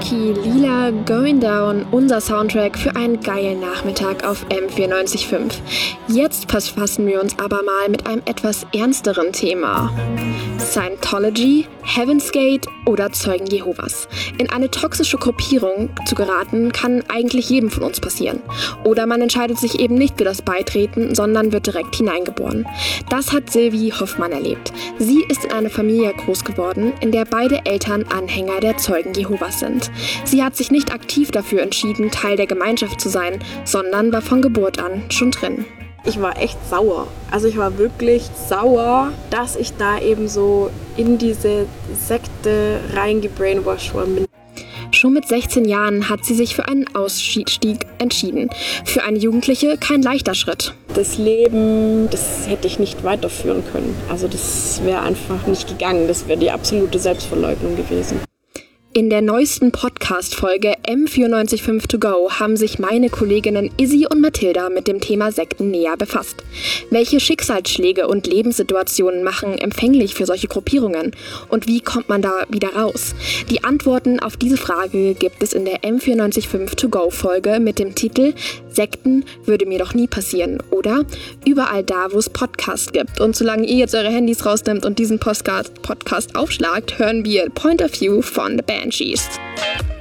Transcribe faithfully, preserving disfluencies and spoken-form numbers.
Funky Lila Going Down, unser Soundtrack für einen geilen Nachmittag auf M vierundneunzig Komma fünf. Jetzt befassen wir uns aber mal mit einem etwas ernsteren Thema. Scientology, Heaven's Gate oder Zeugen Jehovas. In eine toxische Gruppierung zu geraten, kann eigentlich jedem von uns passieren. Oder man entscheidet sich eben nicht für das Beitreten, sondern wird direkt hineingeboren. Das hat Sylvie Hoffmann erlebt. Sie ist in einer Familie groß geworden, in der beide Eltern Anhänger der Zeugen Jehovas sind. Sie hat sich nicht aktiv dafür entschieden, Teil der Gemeinschaft zu sein, sondern war von Geburt an schon drin. Ich war echt sauer. Also ich war wirklich sauer, dass ich da eben so in diese Sekte reingebrainwashed worden bin. Schon mit sechzehn Jahren hat sie sich für einen Ausstieg entschieden. Für eine Jugendliche kein leichter Schritt. Das Leben, das hätte ich nicht weiterführen können. Also das wäre einfach nicht gegangen. Das wäre die absolute Selbstverleugnung gewesen. In der neuesten Podcast-Folge M vierundneunzig Komma fünf To Go haben sich meine Kolleginnen Izzy und Mathilda mit dem Thema Sekten näher befasst. Welche Schicksalsschläge und Lebenssituationen machen empfänglich für solche Gruppierungen? Und wie kommt man da wieder raus? Die Antworten auf diese Frage gibt es in der M vierundneunzig Komma fünf To Go Folge mit dem Titel Sekten würde mir doch nie passieren, oder? Überall da, wo es Podcasts gibt. Und solange ihr jetzt eure Handys rausnimmt und diesen Podcast, Podcast aufschlagt, hören wir Point of View von The Banshees.